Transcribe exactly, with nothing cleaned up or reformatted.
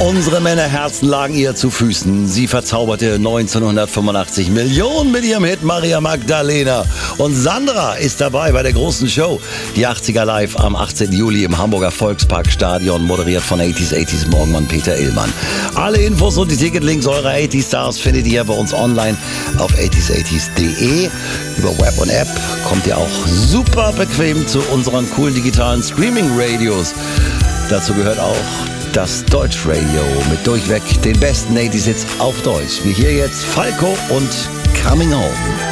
Unsere Männerherzen lagen ihr zu Füßen. Sie verzauberte neunzehnhundertfünfundachtzig Millionen mit ihrem Hit Maria Magdalena. Und Sandra ist dabei bei der großen Show. Die achtziger Live am achtzehnten Juli im Hamburger Volksparkstadion, moderiert von achtziger achtziger Morgenmann Peter Illmann. Alle Infos und die Ticketlinks eurer achtziger Stars findet ihr bei uns online auf achtziger achtziger punkt de. Über Web und App kommt ihr auch super bequem zu unseren coolen digitalen Streaming-Radios. Dazu gehört auch das Deutschradio mit durchweg den besten achtziger Hits auf Deutsch. Wie hier jetzt Falco und Coming Home.